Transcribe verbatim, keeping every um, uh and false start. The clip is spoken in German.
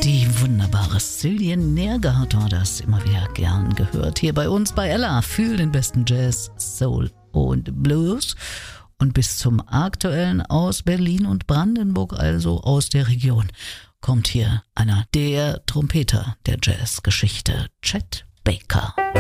Die wunderbare Cillian Nergard war das, immer wieder gern gehört. Hier bei uns bei Ella für den besten Jazz, Soul und Blues. Und bis zum Aktuellen aus Berlin und Brandenburg, also aus der Region, kommt hier einer der Trompeter der Jazzgeschichte, Chet Baker.